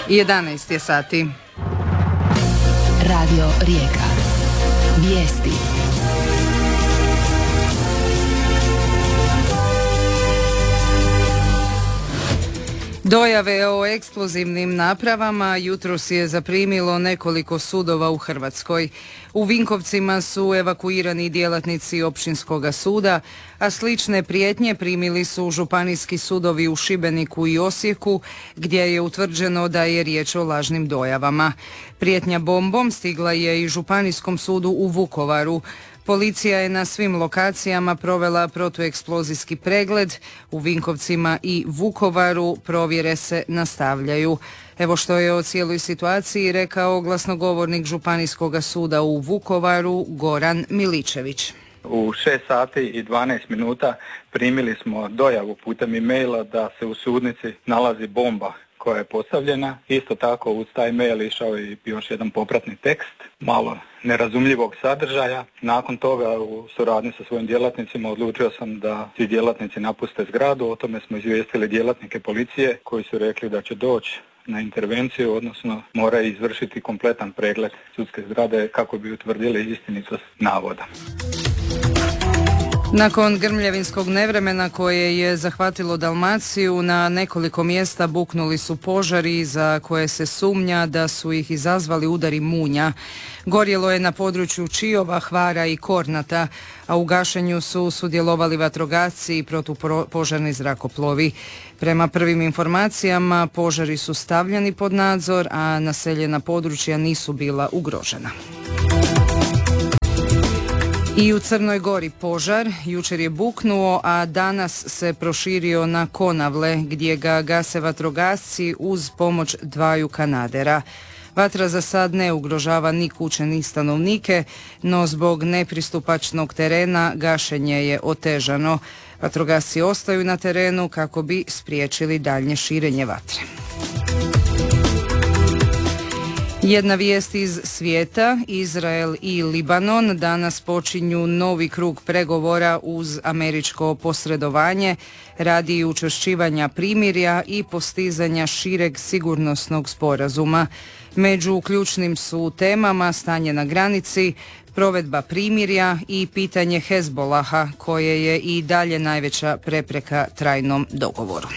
11 je sati. Radio Rijeka. Vijesti. Dojave o eksplozivnim napravama jutros je zaprimilo nekoliko sudova u Hrvatskoj. U Vinkovcima su evakuirani djelatnici Općinskoga suda, a slične prijetnje primili su županijski sudovi u Šibeniku i Osijeku, gdje je utvrđeno da je riječ o lažnim dojavama. Prijetnja bombom stigla je i Županijskom sudu u Vukovaru. Policija je na svim lokacijama provela protueksplozijski pregled. U Vinkovcima i Vukovaru provjere se nastavljaju. Evo što je o cijeloj situaciji rekao glasnogovornik Županijskog suda u Vukovaru Goran Miličević. U 6 sati i 12 minuta primili smo dojavu putem e-maila da se u sudnici nalazi bomba koja je postavljena. Isto tako uz taj mail išao i još jedan popratni tekst, malo nerazumljivog sadržaja. Nakon toga u suradnji sa svojim djelatnicima odlučio sam da svi djelatnici napuste zgradu. O tome smo izvijestili djelatnike policije koji su rekli da će doći na intervenciju, odnosno moraju izvršiti kompletan pregled sudske zgrade kako bi utvrdili istinitost navoda. Nakon grmljavinskog nevremena koje je zahvatilo Dalmaciju, na nekoliko mjesta buknuli su požari za koje se sumnja da su ih izazvali udari munja. Gorjelo je na području Čiova, Hvara i Kornata, a u gašenju su sudjelovali vatrogasci i protupožarni zrakoplovi. Prema prvim informacijama požari su stavljeni pod nadzor, a naseljena područja nisu bila ugrožena. I u Crnoj Gori požar jučer je buknuo, a danas se proširio na Konavle, gdje ga gase vatrogasci uz pomoć dvaju kanadera. Vatra za sad ne ugrožava ni kuće ni stanovnike, no zbog nepristupačnog terena gašenje je otežano. Vatrogasci ostaju na terenu kako bi spriječili daljnje širenje vatre. Jedna vijest iz svijeta. Izrael i Libanon danas počinju novi krug pregovora uz američko posredovanje radi učvršćivanja primirja i postizanja šireg sigurnosnog sporazuma. Među ključnim su temama stanje na granici, provedba primirja i pitanje Hezbolaha, koje je i dalje najveća prepreka trajnom dogovoru.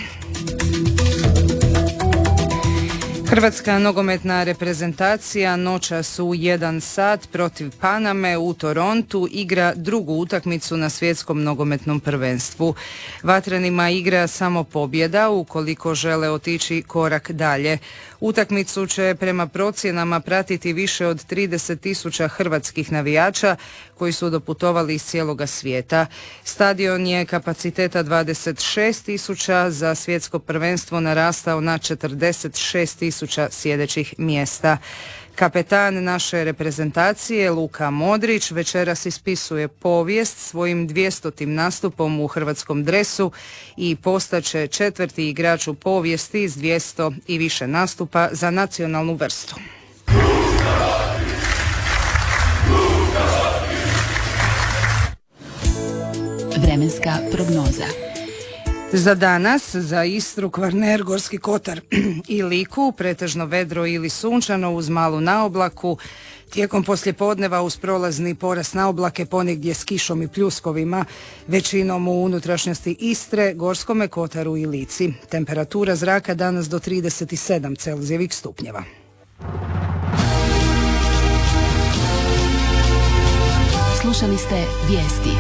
Hrvatska nogometna reprezentacija noćas u 1 sat protiv Paname u Torontu igra drugu utakmicu na svjetskom nogometnom prvenstvu. Vatrenima igra samo pobjeda ukoliko žele otići korak dalje. Utakmicu će prema procjenama pratiti više od 30.000 hrvatskih navijača koji su doputovali iz cijeloga svijeta. Stadion je kapaciteta 26.000, za svjetsko prvenstvo narastao na 46.000 sjedećih mjesta. Kapetan naše reprezentacije Luka Modrić večeras ispisuje povijest svojim 200. nastupom u hrvatskom dresu i postaće 4. igrač u povijesti s 200 i više nastupa za nacionalnu vrstu. Vremenska prognoza. Za danas, za Istru, Kvarner, Gorski kotar i Liku, pretežno vedro ili sunčano uz malu naoblaku. Tijekom poslijepodneva uz prolazni porast naoblake, ponegdje s kišom i pljuskovima, većinom u unutrašnjosti Istre, Gorskome kotaru i Lici. Temperatura zraka danas do 37 Celzijevih stupnjeva. Slušali ste vijesti.